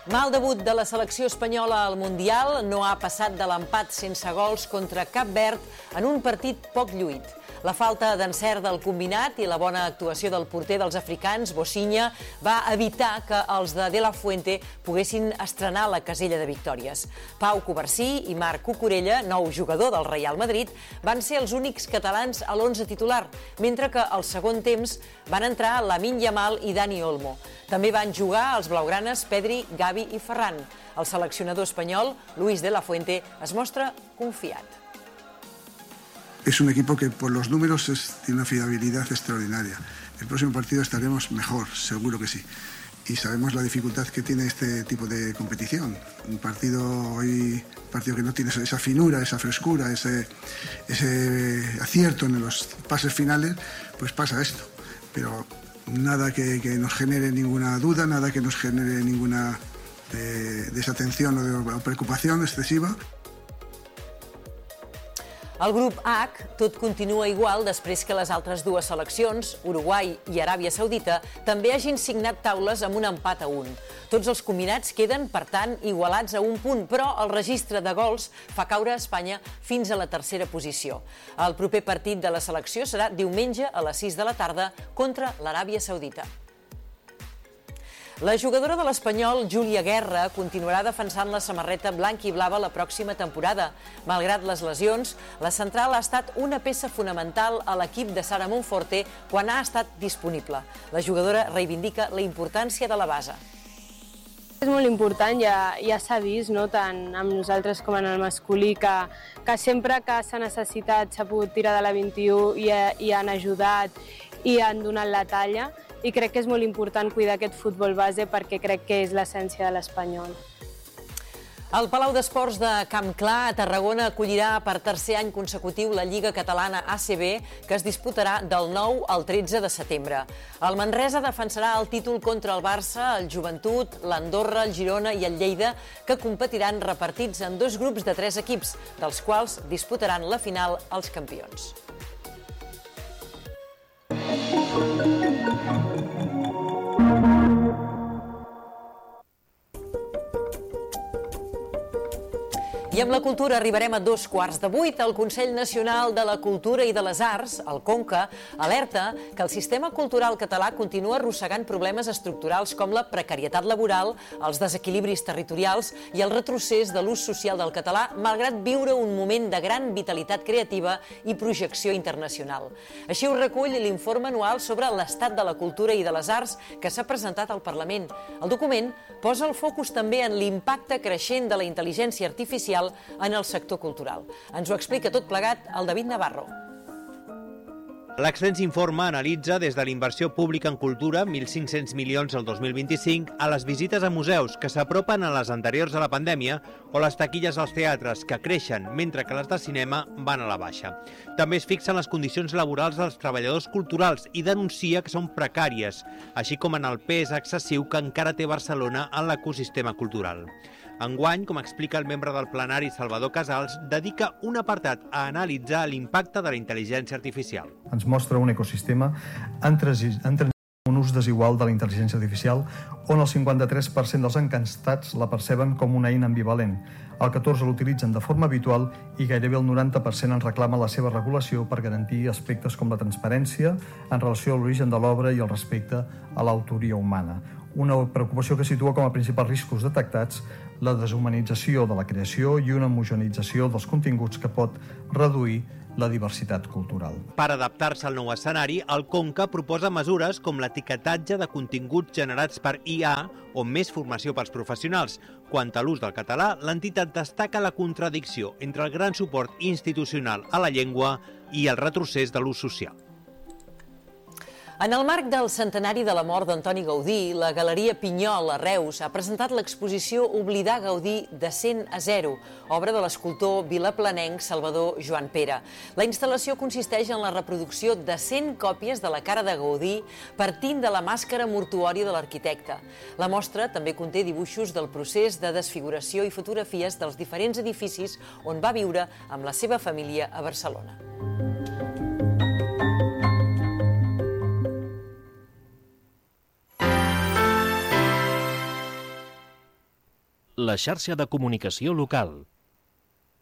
Mal debut de la selecció espanyola al Mundial, no ha passat de l'empat sense gols contra Cap Verd en un partit poc lluït. La falta d'encert del combinat i la bona actuació del porter dels africans, Bociña, va evitar que els de La Fuente poguessin estrenar la casella de victòries. Pau Covarsí i Marc Cucurella, nou jugador del Real Madrid, van ser els únics catalans a l'11 titular, mentre que al segon temps van entrar Lamine Yamal i Dani Olmo. També van jugar els blaugranes Pedri, Gavi i Ferran. El seleccionador espanyol, Luis de la Fuente, es mostra confiat. Es un equipo que por los números tiene una fiabilidad extraordinaria. El próximo partido estaremos mejor, seguro que sí. Y sabemos la dificultad que tiene este tipo de competición. Un partido que no tiene esa finura, esa frescura, ese acierto en los pases finales, pues pasa esto. Pero nada que nos genere ninguna duda, nada que nos genere ninguna desatención o preocupación excesiva. Al grup H, tot continua igual després que les altres dues seleccions, Uruguai i Aràbia Saudita, també hagin signat taules amb un empat a 1. Tots els combinats queden, per tant, igualats a 1 punt, però el registre de gols fa caure Espanya fins a la tercera posició. El proper partit de la selecció serà diumenge a les 6 de la tarda contra l'Aràbia Saudita. La jugadora de l'Espanyol, Júlia Guerra, continuarà defensant la samarreta blanc i blava la pròxima temporada. Malgrat les lesions, la central ha estat una peça fonamental a l'equip de Sara Monforte quan ha estat disponible. La jugadora reivindica la importància de la base. És molt important, ja s'ha vist, tant amb nosaltres com en el masculí, que sempre que s'ha necessitat s'ha pogut tirar de la 21 i han ajudat i han donat la talla. I crec que és molt important cuidar aquest futbol base perquè crec que és l'essència de l'Espanyol. El Palau d'Esports de Camp Clar, a Tarragona, acollirà per tercer any consecutiu la Lliga Catalana ACB, que es disputarà del 9 al 13 de setembre. El Manresa defensarà el títol contra el Barça, el Joventut, l'Andorra, el Girona i el Lleida, que competiran repartits en 2 grups de 3 equips, dels quals disputaran la final els campions. I amb la cultura arribarem a 7:45. El Consell Nacional de la Cultura i de les Arts, el CONCA, alerta que el sistema cultural català continua arrossegant problemes estructurals com la precarietat laboral, els desequilibris territorials i el retrocés de l'ús social del català, malgrat viure un moment de gran vitalitat creativa i projecció internacional. Així ho recull l'informe anual sobre l'estat de la cultura i de les arts que s'ha presentat al Parlament. El document posa el focus també en l'impacte creixent de la intel·ligència artificial en el sector cultural. Ens ho explica tot plegat el David Navarro. L'extens informe analitza des de la inversió pública en cultura, 1.500 milions el 2025, a les visites a museus, que s'apropen a les anteriors a la pandèmia, o les taquilles als teatres, que creixen, mentre que les de cinema van a la baixa. També es fixen les condicions laborals dels treballadors culturals i denuncia que són precàries, així com en el pes excessiu que encara té Barcelona en l'ecosistema cultural. Enguany, com explica el membre del plenari Salvador Casals, dedica un apartat a analitzar l'impacte de la intel·ligència artificial. Ens mostra un ecosistema en un ús desigual de la intel·ligència artificial, on el 53% dels encastats la perceben com una eina ambivalent, el 14% l'utilitzen de forma habitual i gairebé el 90% en reclama la seva regulació per garantir aspectes com la transparència en relació a l'origen de l'obra i el respecte a l'autoria humana. Una preocupació que situa com a principals riscos detectats la deshumanització de la creació i una homogeneïtzació dels continguts que pot reduir la diversitat cultural. Per adaptar-se al nou escenari, el CONCA proposa mesures com l'etiquetatge de continguts generats per IA o més formació pels professionals. Quant a l'ús del català, l'entitat destaca la contradicció entre el gran suport institucional a la llengua i el retrocés de l'ús social. En el marc del centenari de la mort d'Antoni Gaudí, la Galeria Pinyol a Reus ha presentat l'exposició Oblidar Gaudí de 100 a 0, obra de l'escultor vilaplanenc Salvador Joan Pere. La instal·lació consisteix en la reproducció de 100 còpies de la cara de Gaudí partint de la màscara mortuòria de l'arquitecte. La mostra també conté dibuixos del procés de desfiguració i fotografies dels diferents edificis on va viure amb la seva família a Barcelona. la xarxa de comunicació local.